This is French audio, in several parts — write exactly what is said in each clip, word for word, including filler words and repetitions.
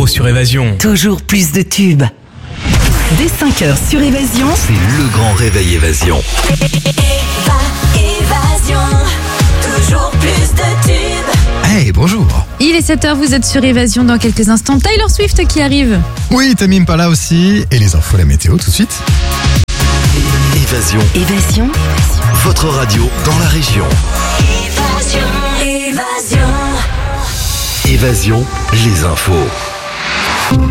sur Évasion. Toujours plus de tubes. Dès cinq heures sur Évasion, c'est le grand réveil Évasion. Évasion, toujours plus de tubes. Hey, bonjour. Il est sept heures, vous êtes sur Évasion. Dans quelques instants, Taylor Swift qui arrive. Oui, Tamim pas là aussi. Et les infos, la météo tout de suite. Évasion, Évasion, votre radio dans la région. Évasion, Évasion. Évasion, les infos.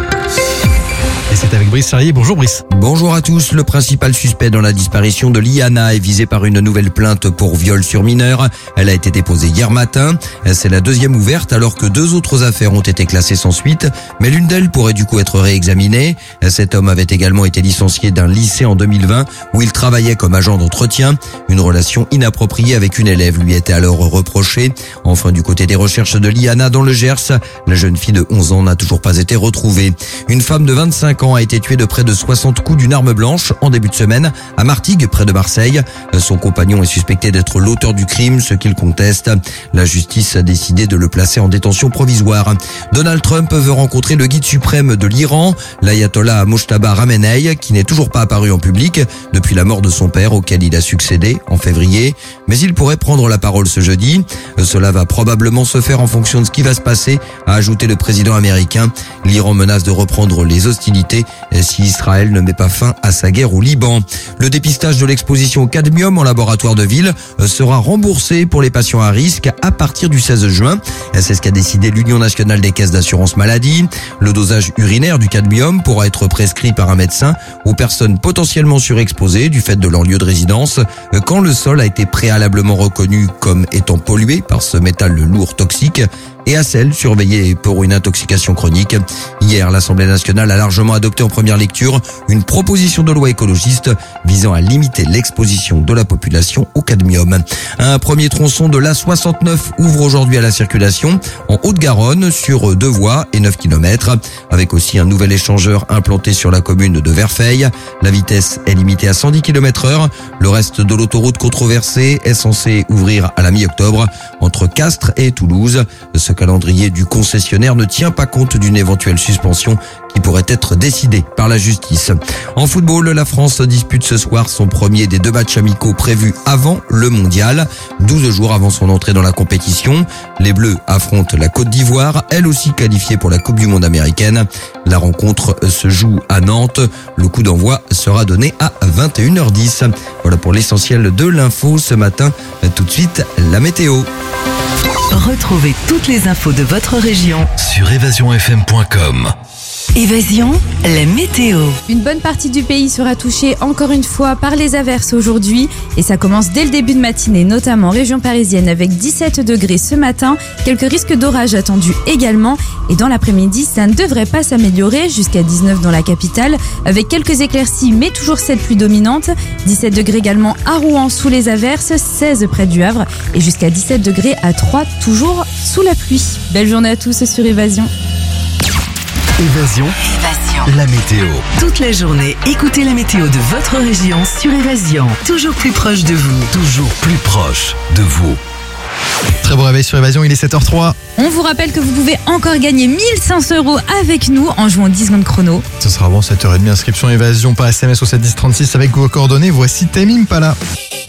Et c'est avec Brice Charrier. Bonjour Brice. Bonjour à tous. Le principal suspect dans la disparition de Liana est visé par une nouvelle plainte pour viol sur mineur. Elle a été déposée hier matin. C'est la deuxième ouverte alors que deux autres affaires ont été classées sans suite. Mais l'une d'elles pourrait du coup être réexaminée. Cet homme avait également été licencié d'un lycée en deux mille vingt où il travaillait comme agent d'entretien. Une relation inappropriée avec une élève lui était alors reprochée. Enfin, du côté des recherches de Liana dans le Gers, la jeune fille de onze ans n'a toujours pas été retrouvée. Une femme de vingt-cinq ans a été tuée de près de soixante coups d'une arme blanche en début de semaine à Martigues, près de Marseille. Son compagnon est suspecté d'être l'auteur du crime, ce qu'il conteste. La justice a décidé de le placer en détention provisoire. Donald Trump veut rencontrer le guide suprême de l'Iran, l'ayatollah Mojtaba Khamenei, qui n'est toujours pas apparu en public depuis la mort de son père auquel il a succédé en février. Mais il pourrait prendre la parole ce jeudi. Cela va probablement se faire en fonction de ce qui va se passer, a ajouté le président américain. L'Iran menace de reprendre les hostilités si Israël ne met pas fin à sa guerre au Liban. Le dépistage de l'exposition au cadmium en laboratoire de ville sera remboursé pour les patients à risque à partir du seize juin. C'est ce qu'a décidé l'Union nationale des caisses d'assurance maladie. Le dosage urinaire du cadmium pourra être prescrit par un médecin aux personnes potentiellement surexposées du fait de leur lieu de résidence quand le sol a été préalablement reconnu comme étant pollué par ce métal lourd toxique et à celles surveillées pour une intoxication chronique. Hier, l'Assemblée nationale a largement adopté en première lecture une proposition de loi écologiste visant à limiter l'exposition de la population au cadmium. Un premier tronçon de l'A soixante-neuf ouvre aujourd'hui à la circulation en Haute-Garonne sur deux voies et neuf kilomètres, avec aussi un nouvel échangeur implanté sur la commune de Verfeil. La vitesse est limitée à cent dix kilomètres heure. Le reste de l'autoroute controversée est censé ouvrir à la mi-octobre entre Castres et Toulouse. Ce calendrier du concessionnaire ne tient pas compte d'une éventuelle suspension qui pourrait être décidée par la justice. En football, la France dispute ce soir son premier des deux matchs amicaux prévus avant le mondial. douze jours avant son entrée dans la compétition, les Bleus affrontent la Côte d'Ivoire, elle aussi qualifiée pour la Coupe du Monde américaine. La rencontre se joue à Nantes. Le coup d'envoi sera donné à vingt et une heures dix. Voilà pour l'essentiel de l'info ce matin. Tout de suite, la météo. retrouvez toutes les infos de votre région Sur évasion f m point com. Évasion, la météo. Une bonne partie du pays sera touchée encore une fois par les averses aujourd'hui. Et ça commence dès le début de matinée, notamment en région parisienne avec dix-sept degrés ce matin. Quelques risques d'orage attendus également. Et dans l'après-midi, ça ne devrait pas s'améliorer jusqu'à dix-neuf dans la capitale. Avec quelques éclaircies, mais toujours cette pluie dominante. dix-sept degrés également à Rouen sous les averses, seize près du Havre. Et jusqu'à dix-sept degrés à Troyes, toujours sous la pluie. Belle journée à tous sur Évasion. Évasion, Évasion. la météo. Toute la journée, écoutez la météo de votre région sur Évasion. Toujours plus proche de vous. Toujours plus proche de vous. Très bon réveil sur Évasion, il est sept heures zéro trois. On vous rappelle que vous pouvez encore gagner mille cinq cents euros avec nous en jouant dix secondes chrono. Ce sera avant sept heures trente, inscription Évasion par S M S au sept dix trente-six avec vos coordonnées. Voici Tamim Pala.